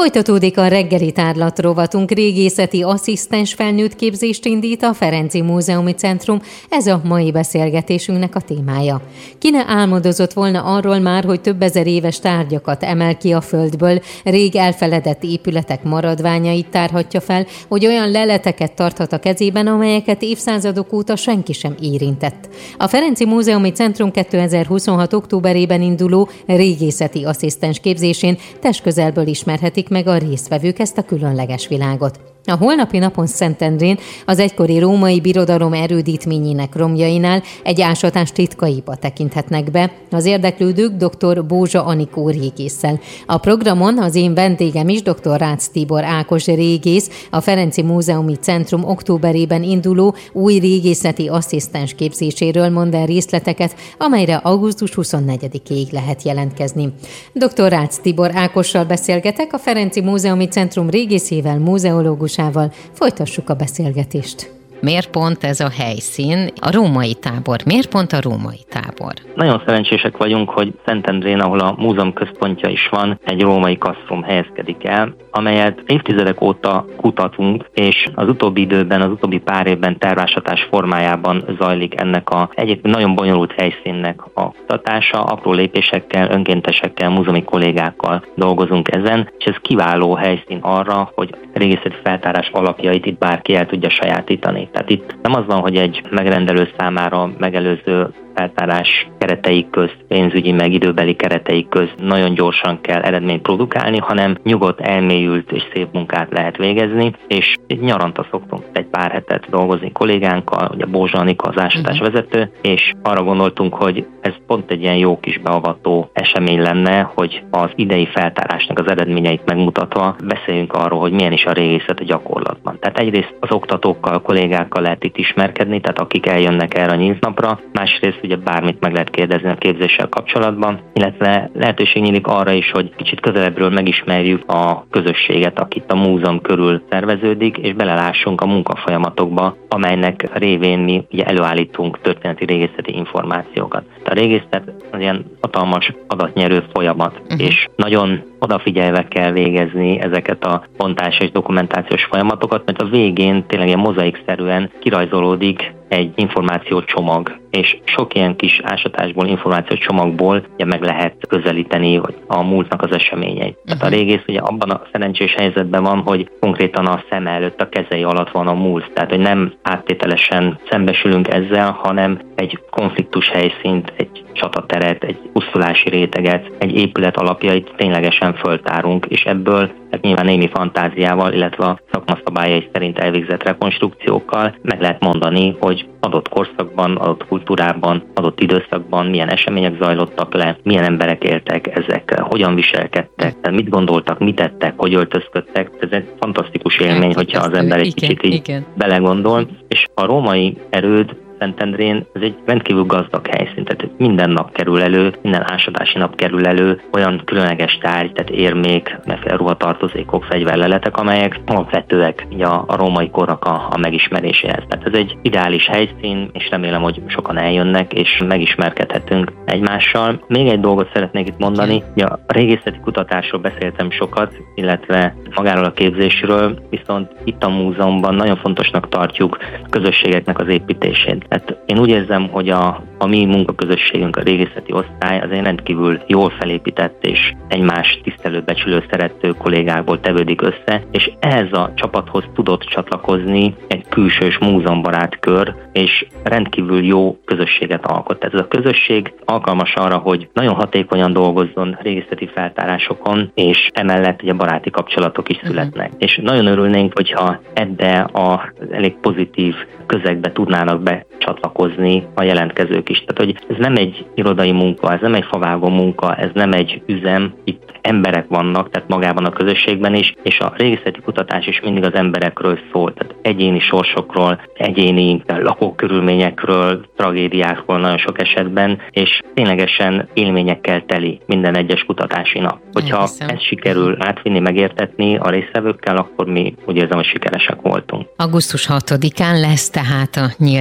Folytatódik a reggeli tárlat rovatunk, régészeti asszisztens felnőtt képzést indít a Ferenczy Múzeumi Centrum, ez a mai beszélgetésünknek a témája. Ki ne álmodozott volna arról már, hogy több ezer éves tárgyakat emel ki a földből, rég elfeledett épületek maradványait tárhatja fel, hogy olyan leleteket tarthat a kezében, amelyeket évszázadok óta senki sem érintett. A Ferenczy Múzeumi Centrum 2026. októberében induló régészeti asszisztens képzésén testközelből ismerhetik meg a résztvevők ezt a különleges világot. A holnapi napon Szentendrén az egykori római birodalom erődítményének romjainál egy ásatás titkaiba tekinthetnek be az érdeklődők dr. Bózsa Anikó régésszel. A programon az én vendégem is dr. Rácz Tibor Ákos régész, a Ferenczy Múzeumi Centrum októberében induló új régészeti asszisztens képzéséről mond el részleteket, amelyre augusztus 24-ig lehet jelentkezni. Dr. Rácz Tibor Ákossal beszélgetek, a Ferenczy Múzeumi Centrum régészével, múzeológus. Folytassuk a beszélgetést. Miért pont ez a helyszín, a római tábor? Miért pont a római tábor? Nagyon szerencsések vagyunk, hogy Szentendrén, ahol a múzeum központja is van, egy római kasztrum helyezkedik el, amelyet évtizedek óta kutatunk, és az utóbbi időben, az utóbbi pár évben tervásatás formájában zajlik ennek a egyébként nagyon bonyolult helyszínnek a kutatása. Apró lépésekkel, önkéntesekkel, múzeumi kollégákkal dolgozunk ezen, és ez kiváló helyszín arra, hogy régészeti feltárás alapjait itt bárki el tudja sajátítani. Tehát itt nem az van, hogy egy megrendelő számára megelőző feltárás keretei közt, pénzügyi meg időbeli keretei közt nagyon gyorsan kell eredményt produkálni, hanem nyugodt, elmélyült és szép munkát lehet végezni, és nyaranta szoktunk egy pár hetet dolgozni kollégánkkal, ugye Bózsa Anika az ásatás vezető, és arra gondoltunk, hogy ez pont egy ilyen jó kis beavató esemény lenne, hogy az idei feltárásnak az eredményeit megmutatva beszéljünk arról, hogy milyen is a régészet a gyakorlatban. Tehát egyrészt az oktatókkal, kollégákkal lehet itt ismerkedni, tehát akik eljönnek erre a nyílt napra, másrészt ugye bármit meg lehet kérdezni a képzéssel kapcsolatban, illetve lehetőség nyílik arra is, hogy kicsit közelebbről megismerjük a közösséget, akit a múzeum körül szerveződik, és belelássunk a munkafolyamatokba, amelynek révén mi ugye előállítunk történeti régészeti információkat. A régészet az ilyen hatalmas adatnyerő folyamat, és nagyon odafigyelve kell végezni ezeket a bontás és dokumentációs folyamatokat, mert a végén tényleg ilyen mozaikszerűen kirajzolódik egy információcsomag, és sok ilyen kis ásatásból, információcsomagból ugye meg lehet közelíteni a múltnak az eseményeit. Tehát a régész ugye abban a szerencsés helyzetben van, hogy konkrétan a szem előtt, a kezei alatt van a múlt. Tehát, hogy nem áttételesen szembesülünk ezzel, hanem egy konfliktus helyszínt, egy csatateret, egy pusztulási réteget, egy épület alapjait ténylegesen föltárunk, és ebből nyilván némi fantáziával, illetve a szakmaszabályai szerint elvégzett rekonstrukciókkal meg lehet mondani, hogy adott korszakban, adott kultúrában, adott időszakban milyen események zajlottak le, milyen emberek éltek ezekkel, hogyan viselkedtek, mit gondoltak, mit tettek, hogy öltözködtek. Ez egy fantasztikus élmény, hogyha az ember egy kicsit így belegondol. És a római erőd Szentendrén ez egy rendkívül gazdag helyszín, tehát minden nap kerül elő, minden ásatási nap kerül elő olyan különleges tárgy, tehát érmék, mindenféle ruhatartozékok, fegyverleletek, amelyek alapvetőek a római kornak a megismeréséhez. Tehát ez egy ideális helyszín, és remélem, hogy sokan eljönnek, és megismerkedhetünk egymással. Még egy dolgot szeretnék itt mondani, hogy a régészeti kutatásról beszéltem sokat, illetve magáról a képzésről, viszont itt a múzeumban nagyon fontosnak tartjuk a közösségeknek az építését. Hát én úgy érzem, hogy a mi munkaközösségünk, a régészeti osztály az egy rendkívül jól felépített és egymás tisztelő, becsülő, szerető kollégákból tevődik össze, és ehhez a csapathoz tudott csatlakozni egy külsős múzeumbarát kör, és rendkívül jó közösséget alkot. Tehát ez a közösség alkalmas arra, hogy nagyon hatékonyan dolgozzon régészeti feltárásokon, és emellett ugye baráti kapcsolatok is születnek. És nagyon örülnénk, hogyha ebbe az elég pozitív közegbe tudnának becsatlakozni a jelentkezők is. Tehát, hogy ez nem egy irodai munka, ez nem egy favágó munka, ez nem egy üzem, itt emberek vannak, tehát magában a közösségben is, és a régészeti kutatás is mindig az emberekről szól, tehát egyéni sorsokról, egyéni lakókörülményekről, tragédiákról nagyon sok esetben, és ténylegesen élményekkel teli minden egyes kutatási nap. Hogyha ezt sikerül átvinni, megértetni a résztvevőkkel, akkor mi úgy érzem, hogy sikeresek voltunk. Augusztus 6-án lesz tehát a nyílt nap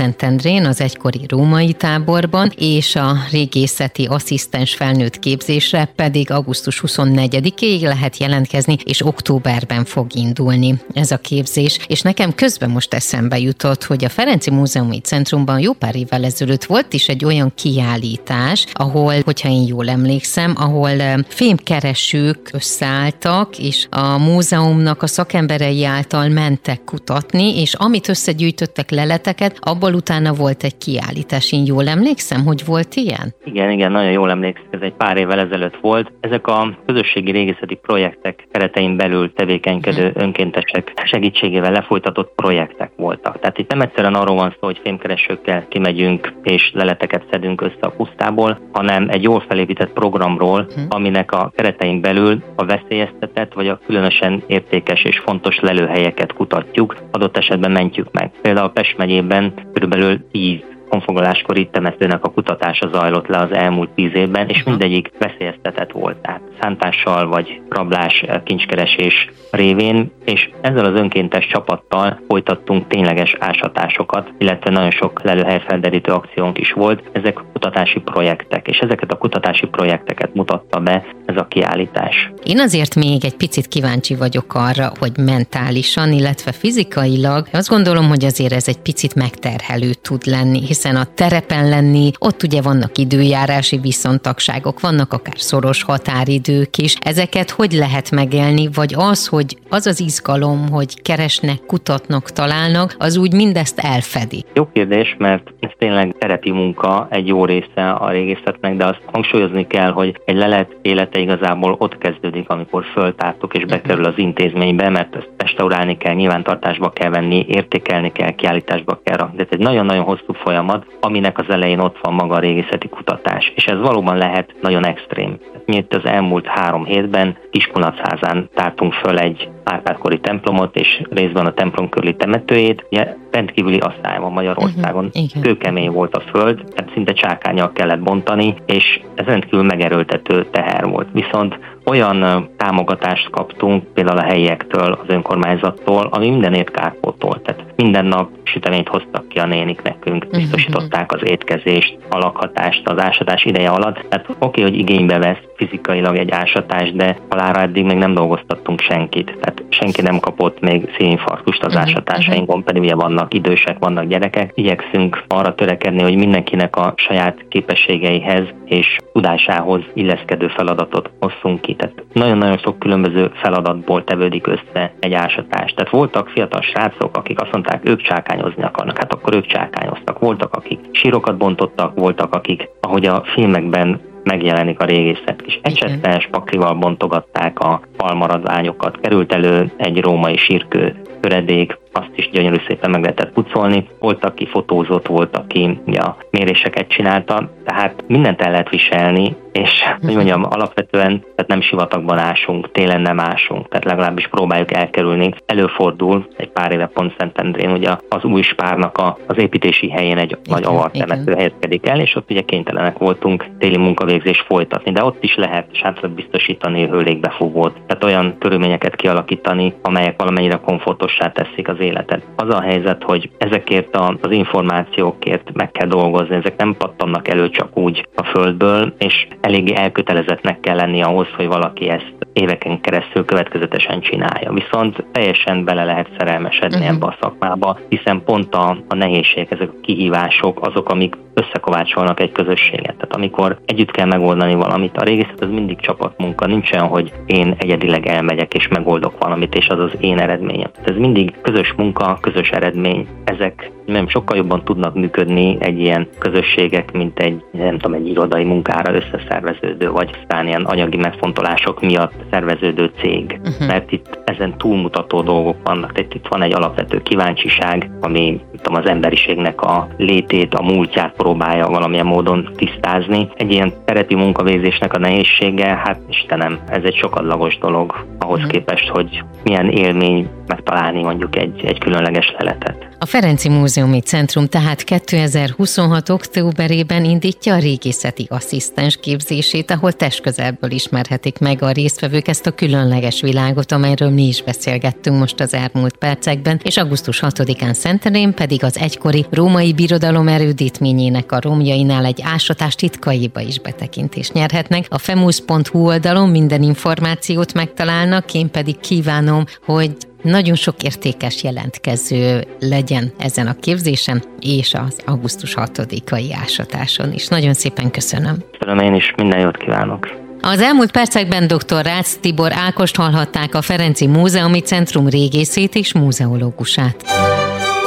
Szentendrén, az egykori római táborban, és a régészeti asszisztens felnőtt képzésre pedig augusztus 24-ig lehet jelentkezni, és októberben fog indulni ez a képzés. És nekem közben most eszembe jutott, hogy a Ferenci Múzeumi Centrumban jó pár évvel ezelőtt volt is egy olyan kiállítás, ahol, hogyha én jól emlékszem, ahol fémkeresők összeálltak, és a múzeumnak a szakemberei által mentek kutatni, és amit összegyűjtöttek leleteket, abból utána volt egy kiállítás. Én jól emlékszem, hogy volt ilyen? Igen, nagyon jól emlékszem, ez egy pár évvel ezelőtt volt. Ezek a közösségi régészeti projektek keretein belül tevékenykedő önkéntesek segítségével lefolytatott projektek voltak. Tehát itt nem egyszerűen arról van szó, hogy fémkeresőkkel kimegyünk és leleteket szedünk össze a pusztából, hanem egy jól felépített programról, aminek a keretein belül a veszélyeztetett vagy a különösen értékes és fontos lelőhelyeket kutatjuk, adott esetben mentjük meg. Például Pest megyében körülbelül 10 honfoglaláskori temetőnek a kutatása zajlott le az elmúlt 10 évben, és mindegyik veszélyeztetett volt, tehát szántással vagy rablás, kincskeresés révén, és ezzel az önkéntes csapattal folytattunk tényleges ásatásokat, illetve nagyon sok lelőhelyfelderítő akciónk is volt. Ezek kutatási projektek, és ezeket a kutatási projekteket mutatta be ez a kiállítás. Én azért még egy picit kíváncsi vagyok arra, hogy mentálisan, illetve fizikailag azt gondolom, hogy azért ez egy picit megterhelő tud lenni, hiszen a terepen lenni, ott ugye vannak időjárási viszontagságok, vannak akár szoros határidők is. Ezeket hogy lehet megélni, vagy az, hogy az az izgalom, hogy keresnek, kutatnak, találnak, az úgy mindezt elfedi? Jó kérdés, mert ez tényleg terepi munka egy jó része a régészetnek, de azt hangsúlyozni kell, hogy egy lelet élete igazából ott kezdődik, amikor föltártuk és bekerül az intézménybe, mert ezt restaurálni kell, nyilvántartásba kell venni, értékelni kell, kiállításba kell rakni. Ez egy nagyon-nagyon hosszú folyamat, aminek az elején ott van maga a régészeti kutatás, és ez valóban lehet nagyon extrém. Mi itt az elmúlt 3 hétben Kiskunacházán tártunk föl egy Árpád-kori templomot, és részben a templom körüli temetőjét. Ugye rendkívüli asszály van Magyarországon. Kőkemény volt a föld, tehát szinte csákánnyal kellett bontani, és ez rendkívül megerőltető teher volt. Viszont olyan támogatást kaptunk például a helyiektől, az önkormányzattól, ami mindenért kárpótolt. Tehát minden nap süteményt hoztak ki a nénik nekünk, biztosították az étkezést, a lakhatást az ásatás ideje alatt. Tehát oké, hogy igénybe vesz fizikailag egy ásatást, de halára eddig még nem dolgoztattunk senkit. Tehát senki nem kapott még szívinfarktust az ásatásainkon, pedig ugye vannak idősek, vannak gyerekek. Igyekszünk arra törekedni, hogy mindenkinek a saját képességeihez és tudásához illeszkedő feladatot hozzunk ki. Tehát nagyon-nagyon sok különböző feladatból tevődik össze egy ásatás. Tehát voltak fiatal srácok, akik azt mondták, ők csákányozni akarnak, hát akkor ők csákányoztak. Voltak, akik sírokat bontottak, voltak, akik, ahogy a filmekben megjelenik a régészet, és ecsettel, spaklival bontogatták a falmaradványokat. Került elő egy római sírkő töredék, azt is gyönyörű szépen meg lehetett pucolni. Volt, aki fotózott, volt, aki a méréseket csinálta, tehát mindent el lehet viselni, és hogy mondjam, alapvetően tehát nem sivatagban ásunk, télen nem ásunk, tehát legalábbis próbáljuk elkerülni. Előfordul egy pár éve pont Szentendrén, ugye az új spárnak az építési helyén egy nagy avartemető helyezkedik el, és ott ugye kénytelenek voltunk téli munkavégzést folytatni, de ott is lehet sátrat biztosítani, hőlégbefúvót, tehát olyan körülményeket kialakítani, amelyek valamennyire komfortossá teszik az életet. Az a helyzet, hogy ezekért az információkért meg kell dolgozni, ezek nem pattannak elő csak úgy a földből, és eléggé elkötelezettnek kell lenni ahhoz, hogy valaki ezt éveken keresztül következetesen csinálja. Viszont teljesen bele lehet szerelmesedni ebbe a szakmába, hiszen pont a nehézség, ezek a kihívások azok, amik összekovácsolnak egy közösséget. Tehát amikor együtt kell megoldani valamit, a régészet az mindig csapatmunka, nincs olyan, hogy én egyedileg elmegyek és megoldok valamit, és az az én eredményem. Ez mindig közös munka, közös eredmény. Ezek nem sokkal jobban tudnak működni egy ilyen közösségek, mint egy irodai munkára összeszerveződő, vagy aztán ilyen anyagi megfontolások miatt szerveződő cég. Mert itt ezen túlmutató dolgok vannak. Tehát itt van egy alapvető kíváncsiság, ami az emberiségnek a létét, a múltját próbálja valamilyen módon tisztázni. Egy ilyen terepi munkavégzésnek a nehézsége, hát Istenem, ez egy sokadlagos dolog ahhoz képest, hogy milyen élmény megtalálni mondjuk egy különleges leletet. A Ferenci Múzeum Múzeumi Centrum tehát 2026. októberében indítja a régészeti asszisztens képzését, ahol testközelből ismerhetik meg a résztvevők ezt a különleges világot, amelyről mi is beszélgettünk most az elmúlt percekben, és augusztus 6-án Szentendrén pedig az egykori római birodalom erődítményének a romjainál egy ásatás titkaiba is betekintést nyerhetnek. A femus.hu oldalon minden információt megtalálnak, én pedig kívánom, hogy nagyon sok értékes jelentkező legyen ezen a képzésen, és az augusztus 6-ai ásatáson is. Nagyon szépen köszönöm. Köszönöm én is, minden jót kívánok. Az elmúlt percekben dr. Rácz Tibor Ákost hallhatták, a Ferenci Múzeumi Centrum régészét és múzeológusát.